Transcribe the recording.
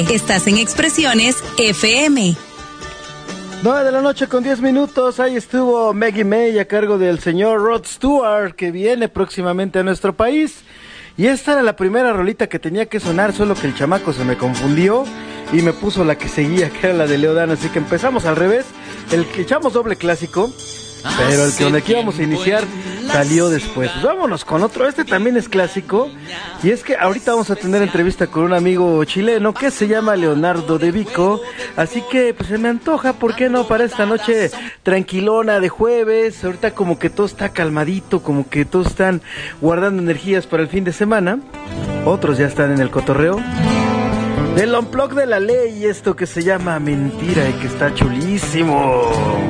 Estás en Expresiones FM. 9:10 p.m. Ahí estuvo Maggie May a cargo del señor Rod Stewart, que viene próximamente a nuestro país. Y esta era la primera rolita que tenía que sonar, solo que el chamaco se me confundió y me puso la que seguía, que era la de Leo Dan. Así que empezamos al revés. El que echamos doble clásico, pero el que donde aquí íbamos a iniciar salió después. Pues vámonos con otro. Este también es clásico. Y es que ahorita vamos a tener entrevista con un amigo chileno que se llama Leonardo de Vico. Así que pues se me antoja, ¿por qué no? Para esta noche tranquilona de jueves. Ahorita como que todo está calmadito, como que todos están guardando energías para el fin de semana. Otros ya están en el cotorreo del Unplug de la ley, esto que se llama Mentira y que está chulísimo.